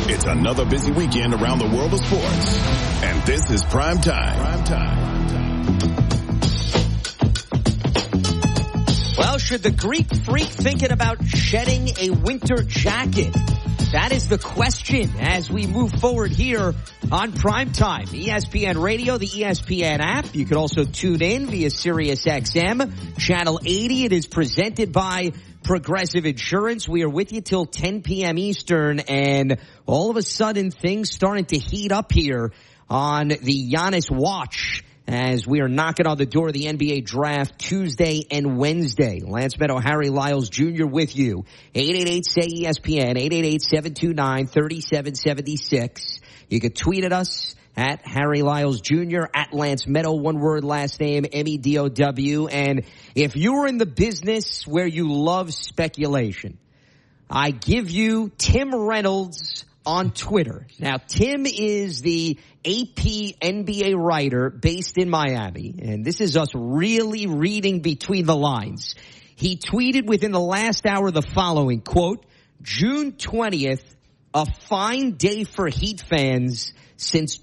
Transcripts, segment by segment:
It's another busy weekend around the world of sports. And this is Prime Time. Well, should the Greek Freak thinking about shedding a winter jacket? That is the question as we move forward here on Primetime. ESPN Radio, the ESPN app. You can also tune in via Sirius XM, Channel 80. It is presented by Progressive Insurance. We are with you till 10 p.m. Eastern, and all of a sudden things starting to heat up here on the Giannis watch as we are knocking on the door of the NBA draft Tuesday and Wednesday. Lance Meadow, Harry Lyles Jr. with you. 888-SAY-ESPN, 888-729-3776. You can tweet at us at Harry Lyles Jr., at Lance Meadow, one word, last name, MEDOW. And if you're in the business where you love speculation, I give you Tim Reynolds on Twitter. Now, Tim is the AP NBA writer based in Miami, and this is us really reading between the lines. He tweeted within the last hour the following, quote, June 20th, a fine day for Heat fans since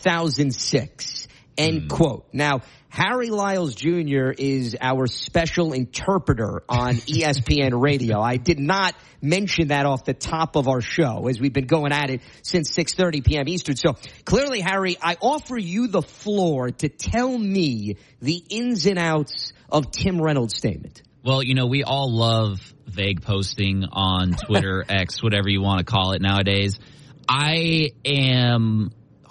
2006, end quote. Now, Harry Lyles Jr. is our special interpreter on ESPN Radio. I did not mention that off the top of our show as we've been going at it since 6:30 p.m. Eastern. So clearly, Harry, I offer you the floor to tell me the ins and outs of Tim Reynolds' statement. Well, you know, we all love vague posting on Twitter, X, whatever you want to call it nowadays. I am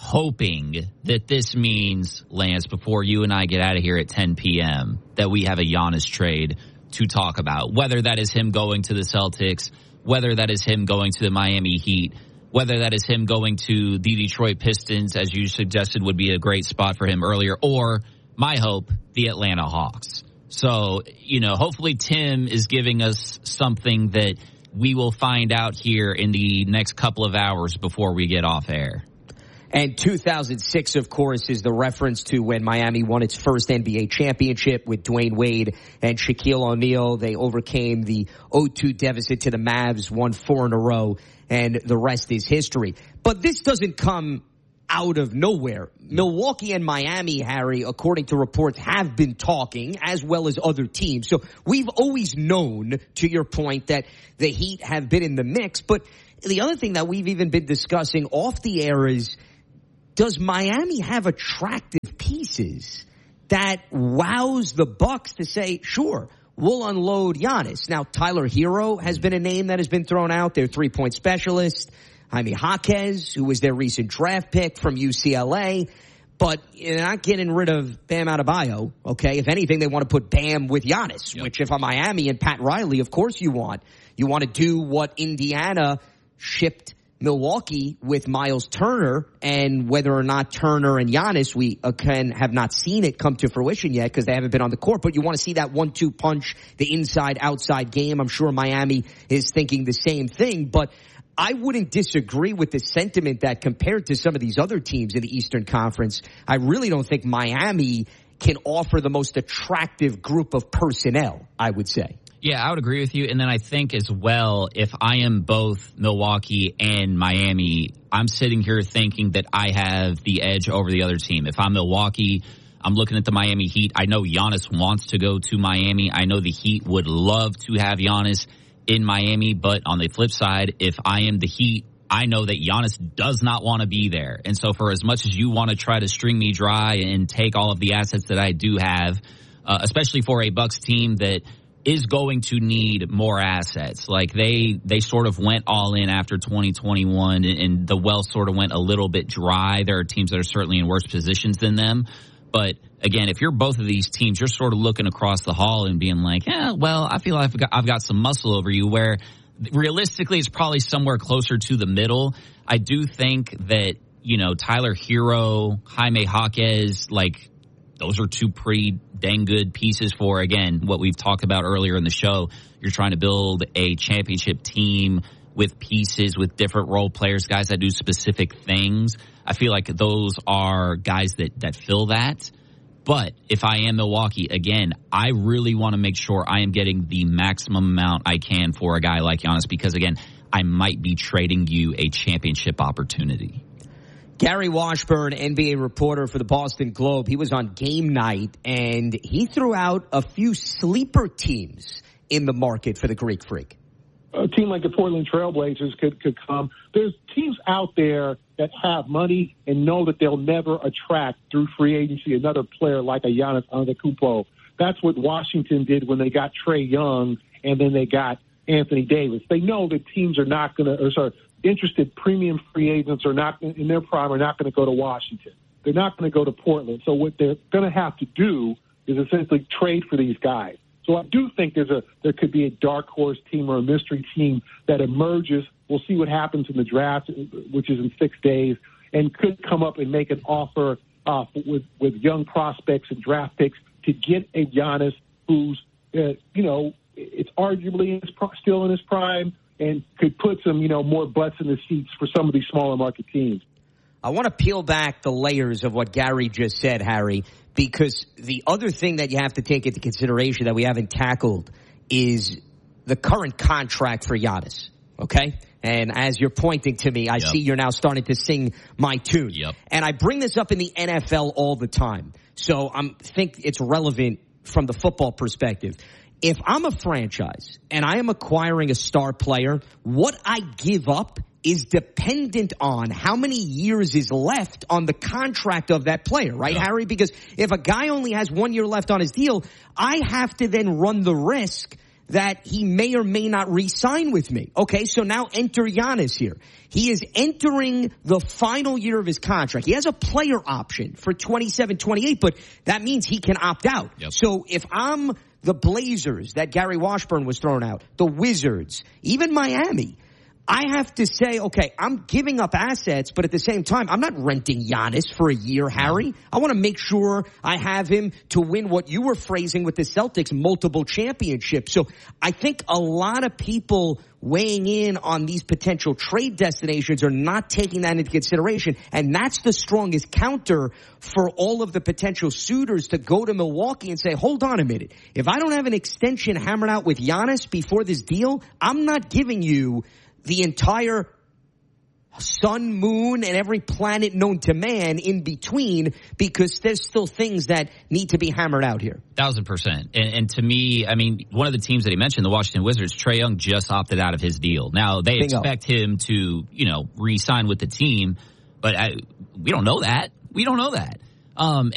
hoping that this means, Lance, before you and I get out of here at 10 p.m., that we have a Giannis trade to talk about, whether that is him going to the Celtics, whether that is him going to the Miami Heat, whether that is him going to the Detroit Pistons, as you suggested would be a great spot for him earlier, or, my hope, the Atlanta Hawks. So, you know, hopefully Tim is giving us something that we will find out here in the next couple of hours before we get off air. And 2006, of course, is the reference to when Miami won its first NBA championship with Dwayne Wade and Shaquille O'Neal. They overcame the 0-2 deficit to the Mavs, won 4 in a row, and the rest is history. But this doesn't come out of nowhere. Milwaukee and Miami, Harry, according to reports, have been talking, as well as other teams. So we've always known, to your point, that the Heat have been in the mix. But the other thing that we've even been discussing off the air is, does Miami have attractive pieces that wows the Bucks to say, sure, we'll unload Giannis? Now, Tyler Hero has been a name that has been thrown out, their three-point specialist. Jaime Jaquez, who was their recent draft pick from UCLA. But you're not getting rid of Bam Adebayo, okay? If anything, they want to put Bam with Giannis, which if I'm Miami and Pat Riley, of course you want. You want to do what Indiana shipped Milwaukee with Miles Turner, and whether or not Turner and Giannis, we have not seen it come to fruition yet because they haven't been on the court, but you want to see that 1-2 punch, the inside-outside game. I'm sure Miami is thinking the same thing, but I wouldn't disagree with the sentiment that compared to some of these other teams in the Eastern Conference, I really don't think Miami can offer the most attractive group of personnel, I would say. Yeah, I would agree with you. And then I think as well, if I am both Milwaukee and Miami, I'm sitting here thinking that I have the edge over the other team. If I'm Milwaukee, I'm looking at the Miami Heat. I know Giannis wants to go to Miami. I know the Heat would love to have Giannis in Miami. But on the flip side, if I am the Heat, I know that Giannis does not want to be there. And so for as much as you want to try to string me dry and take all of the assets that I do have, especially for a Bucks team that is going to need more assets. Like they sort of went all in after 2021 and the well sort of went a little bit dry. There are teams that are certainly in worse positions than them. But again, if you're both of these teams, you're sort of looking across the hall and being like, yeah, well, I feel like I've got some muscle over you, where realistically it's probably somewhere closer to the middle. I do think that, you know, Tyler Hero, Jaime Jaquez, like, those are two pretty dang good pieces for, again, what we've talked about earlier in the show. You're trying to build a championship team with pieces, with different role players, guys that do specific things. I feel like those are guys that fill that. But if I am Milwaukee, again, I really want to make sure I am getting the maximum amount I can for a guy like Giannis because, again, I might be trading you a championship opportunity. Gary Washburn, NBA reporter for the Boston Globe, he was on game night, and he threw out a few sleeper teams in the market for the Greek Freak. A team like the Portland Trailblazers could come. There's teams out there that have money and know that they'll never attract through free agency another player like a Giannis Antetokounmpo. That's what Washington did when they got Trae Young and then they got Anthony Davis. They know that teams are not going to, interested premium free agents are not in their prime are not going to go to Washington. They're not going to go to Portland. So what they're going to have to do is essentially trade for these guys. So I do think there could be a dark horse team or a mystery team that emerges. We'll see what happens in the draft, which is in 6 days, and could come up and make an offer with young prospects and draft picks to get a Giannis who's, it's arguably still in his prime and could put some, more butts in the seats for some of these smaller market teams. I want to peel back the layers of what Gary just said, Harry, because the other thing that you have to take into consideration that we haven't tackled is the current contract for Giannis, okay? And as you're pointing to me, I see you're now starting to sing my tune. Yep. And I bring this up in the NFL all the time, so I think it's relevant from the football perspective. If I'm a franchise and I am acquiring a star player, what I give up is dependent on how many years is left on the contract of that player, right, Harry? Because if a guy only has 1 year left on his deal, I have to then run the risk that he may or may not re-sign with me. Okay, so now enter Giannis here. He is entering the final year of his contract. He has a player option for 27-28, but that means he can opt out. Yep. So if I'm the Blazers that Gary Washburn was throwing out, the Wizards, even Miami, I have to say, okay, I'm giving up assets, but at the same time, I'm not renting Giannis for a year, Harry. I want to make sure I have him to win what you were phrasing with the Celtics, multiple championships. So I think a lot of people weighing in on these potential trade destinations are not taking that into consideration. And that's the strongest counter for all of the potential suitors to go to Milwaukee and say, hold on a minute. If I don't have an extension hammered out with Giannis before this deal, I'm not giving you the entire sun, moon, and every planet known to man in between, because there's still things that need to be hammered out here. 1,000%. And to me, I mean, one of the teams that he mentioned, the Washington Wizards, Trae Young just opted out of his deal. Now, they expect him to, re-sign with the team, but we don't know that. We don't know that.